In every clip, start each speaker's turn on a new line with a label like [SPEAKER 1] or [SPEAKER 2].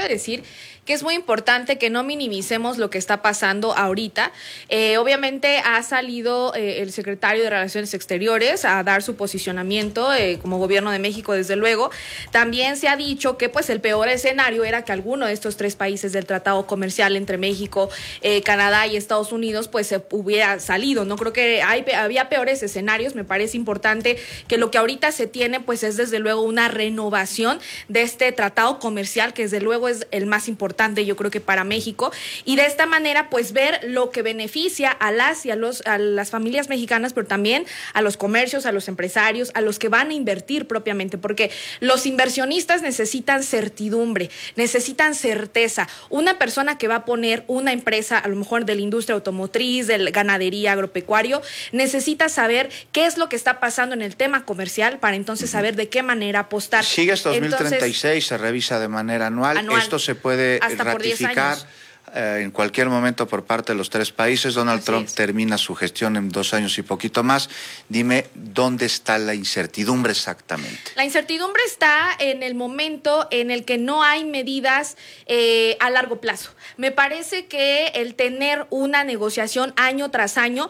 [SPEAKER 1] quiero decir que es muy importante que no minimicemos lo que está pasando ahorita. Obviamente ha salido el secretario de Relaciones Exteriores a dar su posicionamiento como gobierno de México, desde luego. También se ha dicho que pues el peor escenario era que alguno de estos tres países del tratado comercial entre México, Canadá y Estados Unidos pues se hubiera salido. No creo que había peores escenarios. Me parece importante que lo que ahorita se tiene pues es desde luego una renovación de este tratado comercial, que desde luego es el más importante, yo creo que para México, y de esta manera pues ver lo que beneficia a las familias mexicanas, pero también a los comercios, a los empresarios, a los que van a invertir propiamente, porque los inversionistas necesitan certidumbre, necesitan certeza. Una persona que va a poner una empresa, a lo mejor de la industria automotriz, de la ganadería, agropecuario, necesita saber qué es lo que está pasando en el tema comercial para entonces saber de qué manera apostar.
[SPEAKER 2] Sigue hasta 2036, se revisa de manera anual. Esto se puede
[SPEAKER 1] hasta
[SPEAKER 2] ratificar en cualquier momento por parte de los tres países. Donald Trump termina su gestión en 2 años y poquito más. Dime, ¿dónde está la incertidumbre exactamente?
[SPEAKER 1] La incertidumbre está en el momento en el que no hay medidas a largo plazo. Me parece que el tener una negociación año tras año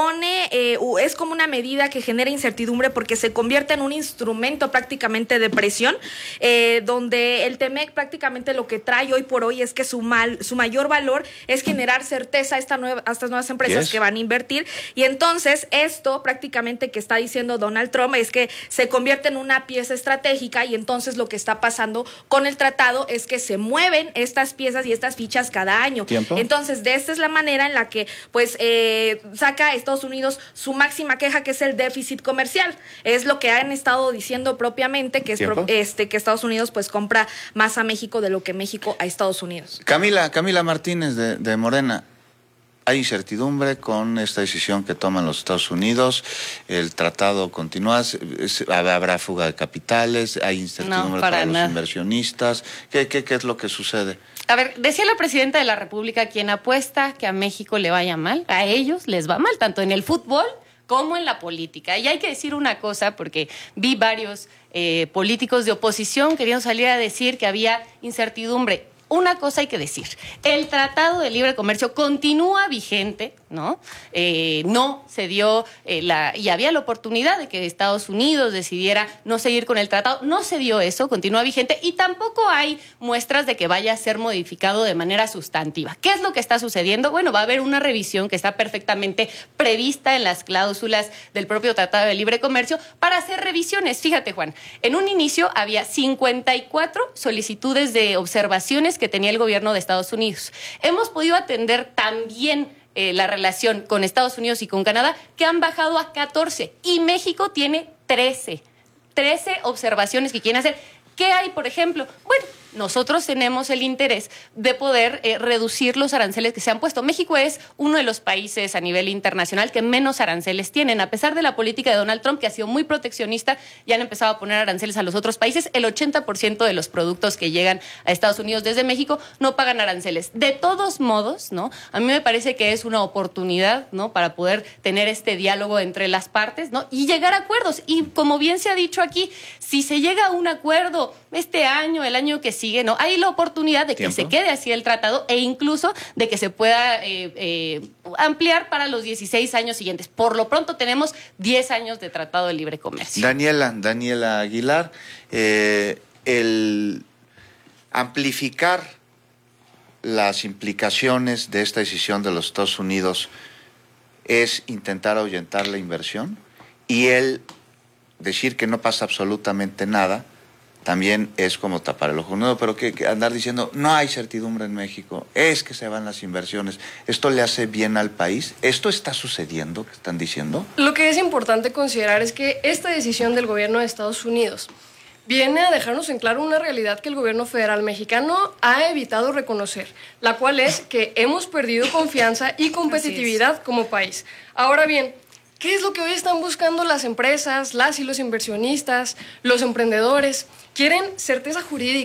[SPEAKER 1] es como una medida que genera incertidumbre, porque se convierte en un instrumento prácticamente de presión, donde el TEMEC prácticamente lo que trae hoy por hoy es que su mayor valor es generar certeza a estas nuevas empresas que van a invertir. Y entonces esto prácticamente que está diciendo Donald Trump es que se convierte en una pieza estratégica, y entonces lo que está pasando con el tratado es que se mueven estas piezas y estas fichas cada año. ¿Tiempo? Entonces de esta es la manera en la que pues saca Estados Unidos su máxima queja, que es el déficit comercial. Es lo que han estado diciendo propiamente, que es que Estados Unidos pues compra más a México de lo que México a Estados Unidos.
[SPEAKER 2] Camila Martínez de Morena, hay incertidumbre con esta decisión que toman los Estados Unidos. El tratado continúa, habrá fuga de capitales, hay incertidumbre para los inversionistas. ¿Qué es lo que sucede?
[SPEAKER 3] A ver, decía la presidenta de la República: quien apuesta que a México le vaya mal, a ellos les va mal, tanto en el fútbol como en la política. Y hay que decir una cosa, porque vi varios políticos de oposición queriendo salir a decir que había incertidumbre. Una cosa hay que decir: el Tratado de Libre Comercio continúa vigente, ¿no? No se dio y había la oportunidad de que Estados Unidos decidiera no seguir con el tratado. No se dio eso, continúa vigente, y tampoco hay muestras de que vaya a ser modificado de manera sustantiva. ¿Qué es lo que está sucediendo? Bueno, va a haber una revisión que está perfectamente prevista en las cláusulas del propio Tratado de Libre Comercio para hacer revisiones. Fíjate, Juan, en un inicio había 54 solicitudes de observaciones que tenía el gobierno de Estados Unidos. Hemos podido atender también la relación con Estados Unidos y con Canadá, que han bajado a 14, y México tiene 13 observaciones que quieren hacer. ¿Qué hay, por ejemplo? Bueno, nosotros tenemos el interés de poder reducir los aranceles que se han puesto. México es uno de los países a nivel internacional que menos aranceles tienen. A pesar de la política de Donald Trump, que ha sido muy proteccionista, ya han empezado a poner aranceles a los otros países. El 80% de los productos que llegan a Estados Unidos desde México no pagan aranceles. De todos modos, ¿no? A mí me parece que es una oportunidad, ¿no?, para poder tener este diálogo entre las partes, ¿no?, y llegar a acuerdos. Y como bien se ha dicho aquí, si se llega a un acuerdo este año, el año que sigue, ¿no?, hay la oportunidad de que se quede así el tratado, e incluso de que se pueda ampliar para los 16 años siguientes. Por lo pronto tenemos 10 años de Tratado de Libre Comercio.
[SPEAKER 2] Daniela Aguilar, el amplificar las implicaciones de esta decisión de los Estados Unidos es intentar ahuyentar la inversión, y el decir que no pasa absolutamente nada también es como tapar el ojo nuevo. Pero que andar diciendo no hay certidumbre en México, es que se van las inversiones, ¿esto le hace bien al país? ¿Esto está sucediendo que están diciendo?
[SPEAKER 4] Lo que es importante considerar es que esta decisión del gobierno de Estados Unidos viene a dejarnos en claro una realidad que el gobierno federal mexicano ha evitado reconocer, la cual es que hemos perdido confianza y competitividad como país. Ahora bien, ¿qué es lo que hoy están buscando las empresas, las y los inversionistas, los emprendedores? Quieren certeza jurídica,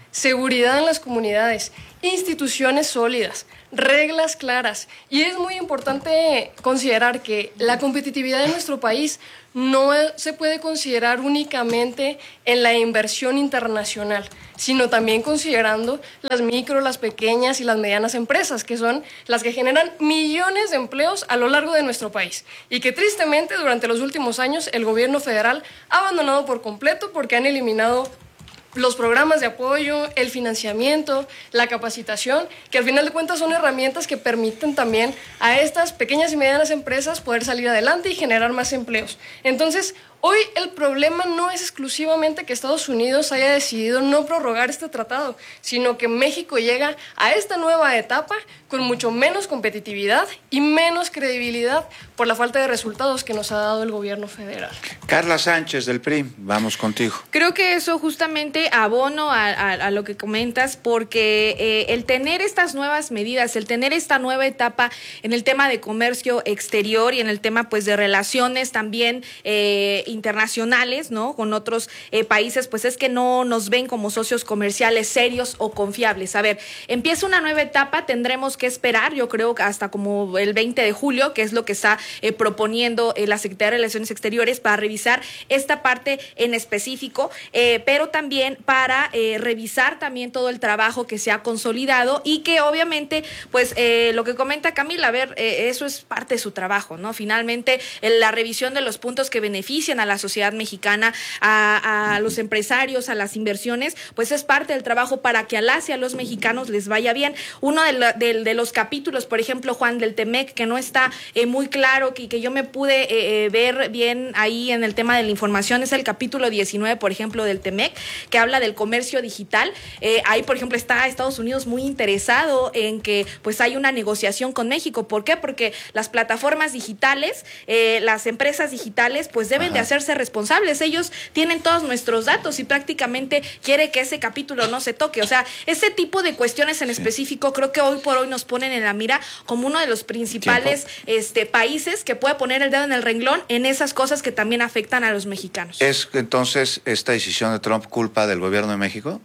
[SPEAKER 4] seguridad en las comunidades, instituciones sólidas, reglas claras. Y es muy importante considerar que la competitividad de nuestro país no se puede considerar únicamente en la inversión internacional, sino también considerando las micro, las pequeñas y las medianas empresas, que son las que generan millones de empleos a lo largo de nuestro país y que tristemente durante los últimos años el gobierno federal ha abandonado por completo porque han eliminado los programas de apoyo, el financiamiento, la capacitación, que al final de cuentas son herramientas que permiten también a estas pequeñas y medianas empresas poder salir adelante y generar más empleos. Entonces, hoy el problema no es exclusivamente que Estados Unidos haya decidido no prorrogar este tratado, sino que México llega a esta nueva etapa con mucho menos competitividad y menos credibilidad por la falta de resultados que nos ha dado el gobierno federal.
[SPEAKER 2] Carla Sánchez del PRI, vamos contigo.
[SPEAKER 1] Creo que eso justamente abono a lo que comentas, porque el tener estas nuevas medidas, el tener esta nueva etapa en el tema de comercio exterior y en el tema pues de relaciones también internacionales, ¿no? Con otros países, pues es que no nos ven como socios comerciales serios o confiables. A ver, empieza una nueva etapa, tendremos que esperar, yo creo que hasta como el 20 de julio, que es lo que está proponiendo la Secretaría de Relaciones Exteriores para revisar esta parte en específico, pero también para revisar también todo el trabajo que se ha consolidado y que obviamente, pues lo que comenta Camila, a ver, eso es parte de su trabajo, ¿no? Finalmente, la revisión de los puntos que benefician a la sociedad mexicana, a los empresarios, a las inversiones, pues es parte del trabajo para que a las y a los mexicanos les vaya bien. Uno de los capítulos, por ejemplo, Juan, del TEMEC, que no está muy claro, que yo me pude ver bien ahí en el tema de la información, es el capítulo 19, por ejemplo, del TEMEC, que habla del comercio digital. Ahí, por ejemplo, está Estados Unidos muy interesado en que pues hay una negociación con México. ¿Por qué? Porque las plataformas digitales, las empresas digitales, pues deben de hacerse responsables. Ellos tienen todos nuestros datos y prácticamente quiere que ese capítulo no se toque. O sea, ese tipo de cuestiones en específico creo que hoy por hoy nos ponen en la mira como uno de los principales países que puede poner el dedo en el renglón en esas cosas que también afectan a los mexicanos.
[SPEAKER 2] ¿Es entonces esta decisión de Trump culpa del gobierno de México?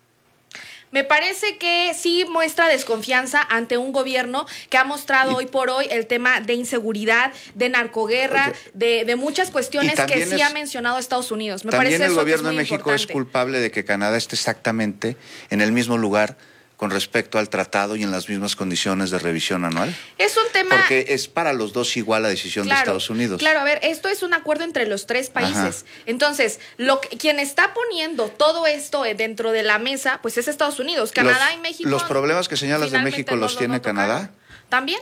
[SPEAKER 1] Me parece que sí muestra desconfianza ante un gobierno que ha mostrado hoy por hoy el tema de inseguridad, de narcoguerra, de muchas cuestiones que sí ha mencionado Estados Unidos. Me
[SPEAKER 2] también
[SPEAKER 1] parece
[SPEAKER 2] el
[SPEAKER 1] eso
[SPEAKER 2] gobierno
[SPEAKER 1] que es
[SPEAKER 2] de
[SPEAKER 1] muy
[SPEAKER 2] México
[SPEAKER 1] importante.
[SPEAKER 2] es culpable de que Canadá esté exactamente en el mismo lugar con respecto al tratado y en las mismas condiciones de revisión anual.
[SPEAKER 1] Es un tema...
[SPEAKER 2] Porque es para los dos igual la decisión de Estados Unidos.
[SPEAKER 1] Claro, a ver, esto es un acuerdo entre los tres países. Entonces, quien está poniendo todo esto dentro de la mesa, pues es Estados Unidos. Canadá y México...
[SPEAKER 2] ¿Los problemas que señalas de México los tiene Canadá?
[SPEAKER 1] ¿También?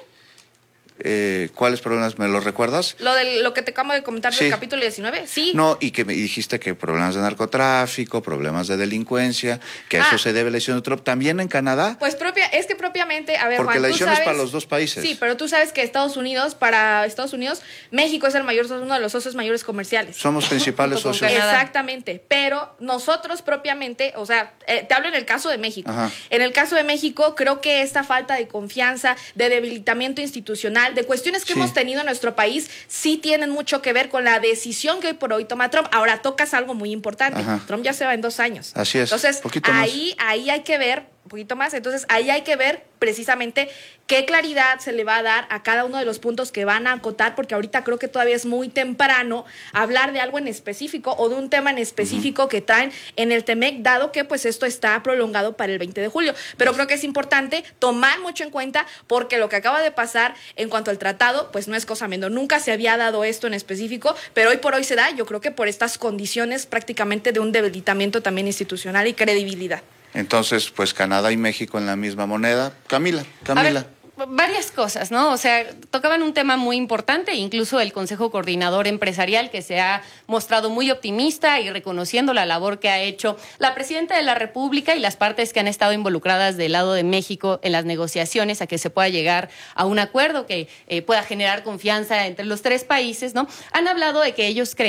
[SPEAKER 2] ¿Cuáles problemas? ¿Me los recuerdas?
[SPEAKER 1] Lo que te acabo de comentar del capítulo 19, sí.
[SPEAKER 2] No, y que me dijiste que problemas de narcotráfico, problemas de delincuencia, que a eso se debe la decisión de Trump. ¿También en Canadá?
[SPEAKER 1] Pues es que propiamente, a ver,
[SPEAKER 2] porque
[SPEAKER 1] Juan,
[SPEAKER 2] la decisión es para
[SPEAKER 1] sabes,
[SPEAKER 2] los dos países.
[SPEAKER 1] Sí, pero tú sabes que para Estados Unidos, México es uno de los socios mayores comerciales.
[SPEAKER 2] Somos principales socios.
[SPEAKER 1] Exactamente, pero nosotros propiamente, o sea, te hablo en el caso de México. En el caso de México, creo que esta falta de confianza, de debilitamiento institucional, de cuestiones que hemos tenido en nuestro país, sí tienen mucho que ver con la decisión que hoy por hoy toma Trump. Ahora tocas algo muy importante. Trump ya se va en 2 años.
[SPEAKER 2] Así es.
[SPEAKER 1] Entonces, ahí hay que ver un poquito más. Entonces, ahí hay que ver precisamente qué claridad se le va a dar a cada uno de los puntos que van a acotar, porque ahorita creo que todavía es muy temprano hablar de algo en específico o de un tema en específico que traen en el TEMEC, dado que pues esto está prolongado para el 20 de julio. Pero creo que es importante tomar mucho en cuenta, porque lo que acaba de pasar en cuanto al tratado, pues no es cosa menor. Nunca se había dado esto en específico, pero hoy por hoy se da, yo creo que por estas condiciones prácticamente de un debilitamiento también institucional y credibilidad.
[SPEAKER 2] Entonces, pues Canadá y México en la misma moneda. Camila.
[SPEAKER 3] A ver, varias cosas, ¿no? O sea, tocaban un tema muy importante, incluso el Consejo Coordinador Empresarial, que se ha mostrado muy optimista y reconociendo la labor que ha hecho la Presidenta de la República y las partes que han estado involucradas del lado de México en las negociaciones a que se pueda llegar a un acuerdo que pueda generar confianza entre los tres países, ¿no? Han hablado de que ellos creen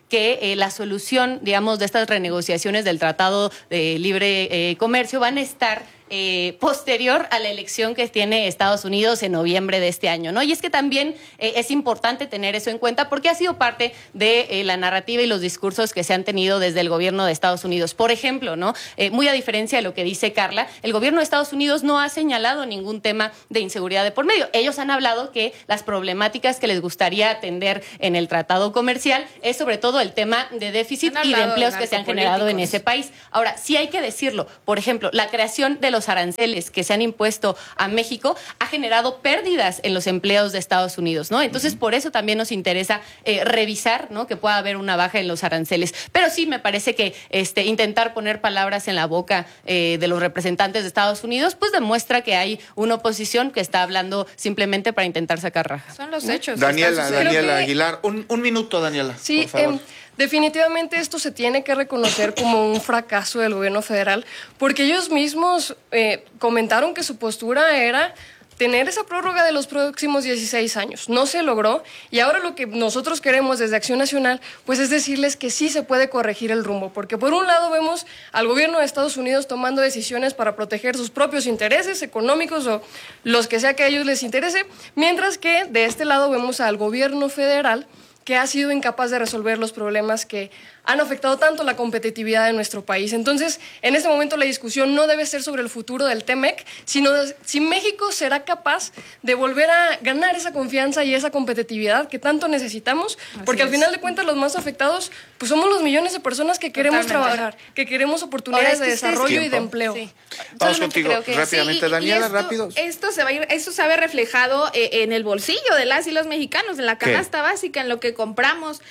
[SPEAKER 3] que la solución, digamos, de estas renegociaciones del Tratado de Libre Comercio van a estar posterior a la elección que tiene Estados Unidos en noviembre de este año, ¿no? Y es que también es importante tener eso en cuenta porque ha sido parte de la narrativa y los discursos que se han tenido desde el gobierno de Estados Unidos. Por ejemplo, ¿no? Muy a diferencia de lo que dice Carla, el gobierno de Estados Unidos no ha señalado ningún tema de inseguridad de por medio. Ellos han hablado que las problemáticas que les gustaría atender en el tratado comercial es sobre todo el tema de déficit y de empleos que se han generado en ese país. Ahora, sí hay que decirlo, por ejemplo, la creación de los aranceles que se han impuesto a México ha generado pérdidas en los empleos de Estados Unidos, ¿no? Entonces, por eso también nos interesa revisar, ¿no? Que pueda haber una baja en los aranceles. Pero sí, me parece que intentar poner palabras en la boca de los representantes de Estados Unidos, pues demuestra que hay una oposición que está hablando simplemente para intentar sacar raja.
[SPEAKER 1] Son los hechos.
[SPEAKER 2] Daniela Aguilar, un minuto, Daniela,
[SPEAKER 4] sí,
[SPEAKER 2] por favor.
[SPEAKER 4] Definitivamente esto se tiene que reconocer como un fracaso del gobierno federal, porque ellos mismos comentaron que su postura era tener esa prórroga de los próximos 16 años. No se logró y ahora lo que nosotros queremos desde Acción Nacional pues es decirles que sí se puede corregir el rumbo, porque por un lado vemos al gobierno de Estados Unidos tomando decisiones para proteger sus propios intereses económicos o los que sea que a ellos les interese, mientras que de este lado vemos al gobierno federal que ha sido incapaz de resolver los problemas que han afectado tanto la competitividad de nuestro país. Entonces, en este momento la discusión no debe ser sobre el futuro del TEMEC, sino si México será capaz de volver a ganar esa confianza y esa competitividad que tanto necesitamos, porque al final de cuentas los más afectados pues somos los millones de personas que queremos trabajar, que queremos oportunidades de desarrollo y de empleo.
[SPEAKER 3] Sí.
[SPEAKER 2] Vamos contigo, rápidamente,
[SPEAKER 1] sí,
[SPEAKER 2] Daniela,
[SPEAKER 1] esto,
[SPEAKER 2] rápido.
[SPEAKER 1] Esto se ve reflejado en el bolsillo de las y los mexicanos, en la canasta básica, en lo que compramos,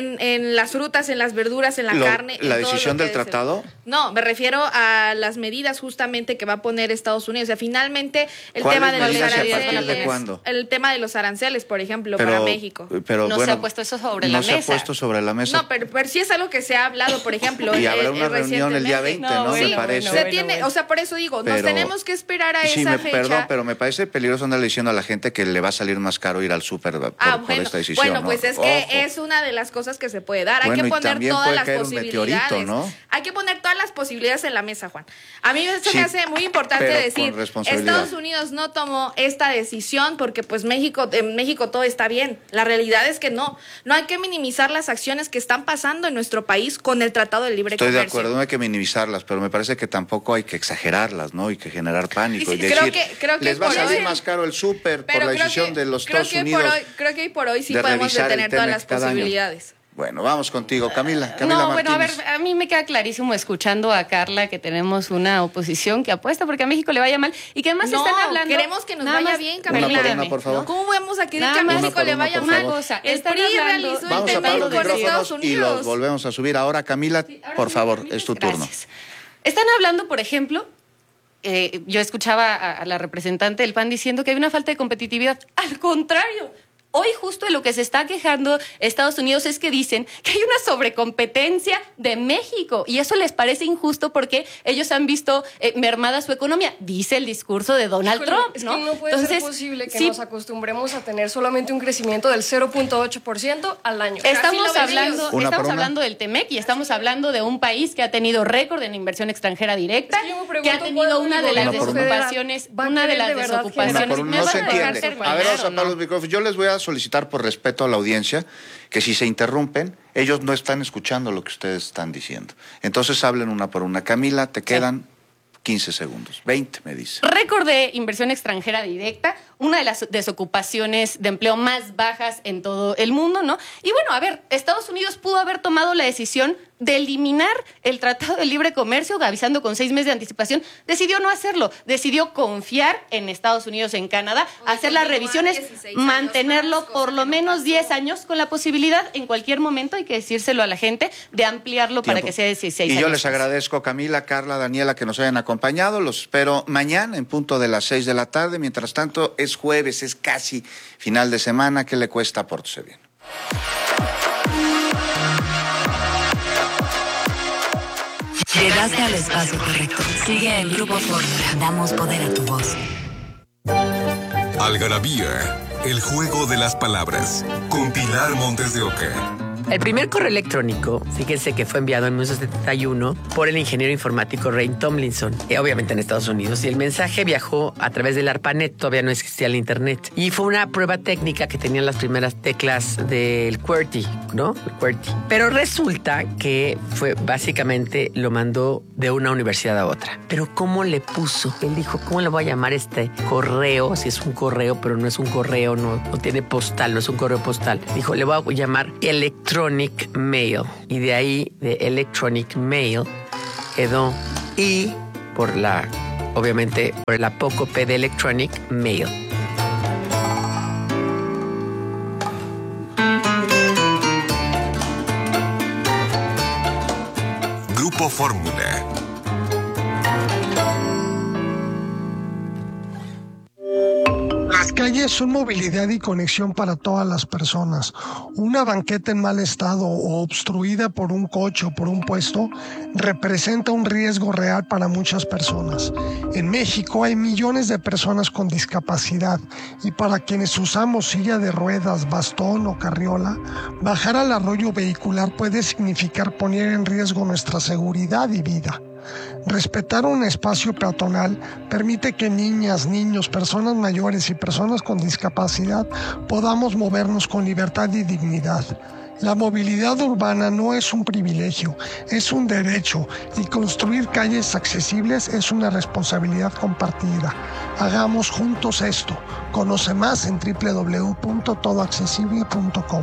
[SPEAKER 1] en las frutas, en las verduras, en la carne.
[SPEAKER 2] ¿La decisión del tratado?
[SPEAKER 1] No, me refiero a las medidas justamente que va a poner Estados Unidos. O sea, finalmente el
[SPEAKER 2] ¿Cuáles
[SPEAKER 1] tema de los
[SPEAKER 2] medidas y a partir de
[SPEAKER 1] aranceles,
[SPEAKER 2] cuándo?
[SPEAKER 1] el tema de los aranceles, por ejemplo, para México.
[SPEAKER 2] Pero
[SPEAKER 3] no
[SPEAKER 2] bueno,
[SPEAKER 3] se ha puesto eso sobre la mesa.
[SPEAKER 2] No se ha puesto sobre la mesa.
[SPEAKER 1] No, pero sí es algo que se ha hablado, por ejemplo.
[SPEAKER 2] Y habrá una reunión el día 20, ¿no?
[SPEAKER 1] Sí,
[SPEAKER 2] me parece.
[SPEAKER 1] se tiene, o sea, por eso digo, nos tenemos que esperar a esa fecha.
[SPEAKER 2] Perdón, pero me parece peligroso andarle diciendo a la gente que le va a salir más caro ir al súper por esta decisión.
[SPEAKER 1] Bueno, pues
[SPEAKER 2] ¿no?
[SPEAKER 1] es que es una de las cosas que se puede dar. Hay que poner todas las posibilidades.
[SPEAKER 2] ¿No?
[SPEAKER 1] Hay que poner todas las posibilidades en la mesa, Juan. A mí eso me hace muy importante decir, Estados Unidos no tomó esta decisión porque pues en México todo está bien. La realidad es que no hay que minimizar las acciones que están pasando en nuestro país con el Tratado de Libre Comercio.
[SPEAKER 2] Estoy de acuerdo, no hay que minimizarlas, pero me parece que tampoco hay que exagerarlas, ¿no? Hay que generar pánico y decir,
[SPEAKER 1] creo que
[SPEAKER 2] les va a salir más caro el súper por la decisión de los Estados Unidos.
[SPEAKER 1] Creo que hoy por hoy sí podemos detener todas las posibilidades.
[SPEAKER 2] Bueno, vamos contigo, Camila
[SPEAKER 3] No,
[SPEAKER 2] Martínez.
[SPEAKER 3] bueno, a ver, a mí me queda clarísimo escuchando a Carla que tenemos una oposición que apuesta porque a México le vaya mal y que además están hablando...
[SPEAKER 1] queremos que nos vaya bien, Camila.
[SPEAKER 2] Una, por favor.
[SPEAKER 1] ¿Cómo vamos a querer que a México le vaya mal? El PRI realizó el TEMEC con Estados Unidos.
[SPEAKER 2] Y los volvemos a subir ahora, Camila, por favor, es tu turno.
[SPEAKER 3] Están hablando, por ejemplo... yo escuchaba a la representante del PAN diciendo que hay una falta de competitividad. Al contrario, hoy justo de lo que se está quejando Estados Unidos es que dicen que hay una sobrecompetencia de México y eso les parece injusto porque ellos han visto mermada su economía, dice el discurso de Donald Trump,
[SPEAKER 4] es
[SPEAKER 3] ¿no?
[SPEAKER 4] que no puede ser posible que nos acostumbremos a tener solamente un crecimiento del 0.8% al año.
[SPEAKER 3] Estamos hablando del TEMEC y estamos hablando de un país que ha tenido récord en inversión extranjera directa, que ha tenido una de las desocupaciones,
[SPEAKER 2] No se entiende. A ver, vamos a apagar los micrófonos. Yo les voy a solicitar por respeto a la audiencia que si se interrumpen, ellos no están escuchando lo que ustedes están diciendo. Entonces hablen una por una. Camila, te quedan 15 segundos. 20, me dice.
[SPEAKER 3] Récord de inversión extranjera directa, una de las desocupaciones de empleo más bajas en todo el mundo, ¿no? Y bueno, a ver, Estados Unidos pudo haber tomado la decisión de eliminar el Tratado de Libre Comercio, avisando con 6 meses de anticipación. Decidió no hacerlo, decidió confiar en Estados Unidos, en Canadá, hacer las revisiones, mantenerlo por lo menos 10 años, con la posibilidad en cualquier momento, hay que decírselo a la gente, de ampliarlo para que sea 16 años.
[SPEAKER 2] Y yo les agradezco, Camila, Carla, Daniela, que nos hayan acompañado. Los espero mañana en punto de las 6 de la tarde. Mientras tanto, es jueves, es casi final de semana. ¿Qué le cuesta? Pórtese bien.
[SPEAKER 5] Llegaste al espacio correcto. Sigue el Grupo Fórmula. Damos poder a tu voz.
[SPEAKER 6] Algarabía, el juego de las palabras. Con Pilar Montes de Oca. El primer correo electrónico, fíjense que fue enviado en 1971 por el ingeniero informático Ray Tomlinson, obviamente en Estados Unidos, y el mensaje viajó a través del ARPANET, todavía no existía el internet, y fue una prueba técnica que tenían las primeras teclas del QWERTY, ¿no? El QWERTY. Pero resulta que fue básicamente lo mandó de una universidad a otra. Pero ¿cómo le puso? Él dijo, ¿cómo le voy a llamar este correo? Si es un correo, pero no es un correo, no tiene postal, no es un correo postal. Dijo, le voy a llamar Electronic Mail. Y de ahí, de Electronic Mail, quedó I obviamente, por el apócope de Electronic Mail.
[SPEAKER 7] Grupo Fórmula.
[SPEAKER 8] Las calles son movilidad y conexión para todas las personas. Una banqueta en mal estado o obstruida por un coche o por un puesto representa un riesgo real para muchas personas. En México hay millones de personas con discapacidad y para quienes usamos silla de ruedas, bastón o carriola, bajar al arroyo vehicular puede significar poner en riesgo nuestra seguridad y vida. Respetar un espacio peatonal permite que niñas, niños, personas mayores y personas con discapacidad podamos movernos con libertad y dignidad. La movilidad urbana no es un privilegio, es un derecho y construir calles accesibles es una responsabilidad compartida. Hagamos juntos esto. Conoce más en www.todoaccesible.com.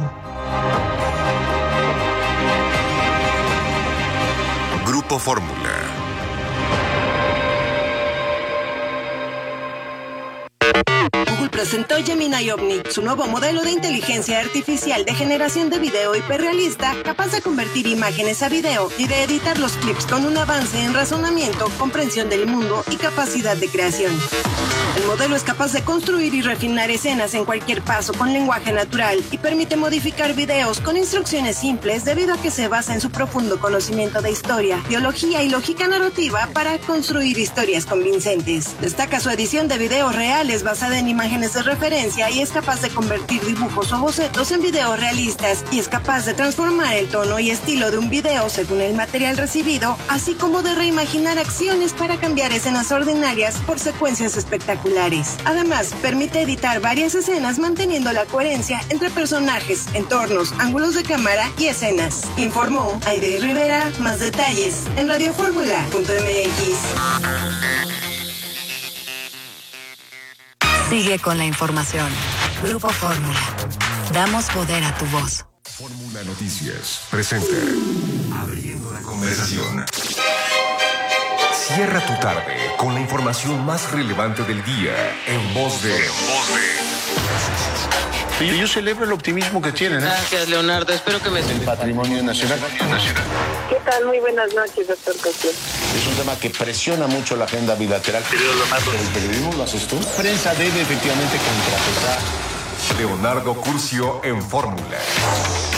[SPEAKER 7] Grupo Fórmula.
[SPEAKER 9] Google presentó Gemini Omni, su nuevo modelo de inteligencia artificial de generación de video hiperrealista, capaz de convertir imágenes a video y de editar los clips con un avance en razonamiento, comprensión del mundo y capacidad de creación. El modelo es capaz de construir y refinar escenas en cualquier paso con lenguaje natural y permite modificar videos con instrucciones simples debido a que se basa en su profundo conocimiento de historia, biología y lógica narrativa para construir historias convincentes. Destaca su edición de videos reales basada en imágenes de referencia y es capaz de convertir dibujos o bocetos en videos realistas y es capaz de transformar el tono y estilo de un video según el material recibido, así como de reimaginar acciones para cambiar escenas ordinarias por secuencias espectaculares. Además, permite editar varias escenas manteniendo la coherencia entre personajes, entornos, ángulos de cámara y escenas. Informó Aide Rivera. Más detalles en radioformula.mx.
[SPEAKER 5] Sigue con la información. Grupo Fórmula. Damos poder a tu voz.
[SPEAKER 7] Fórmula Noticias presenta Abriendo la conversación. Cierra tu tarde con la información más relevante del día en voz de...
[SPEAKER 10] Y yo celebro el optimismo que tienen.
[SPEAKER 11] Gracias, Leonardo. Espero que
[SPEAKER 10] El patrimonio nacional.
[SPEAKER 12] ¿Qué tal? Muy buenas noches, doctor Cosío.
[SPEAKER 10] Es un tema que presiona mucho la agenda bilateral. Pero el periodismo lo haces tú. La prensa debe efectivamente contrapesar.
[SPEAKER 7] Leonardo Curcio en Fórmula.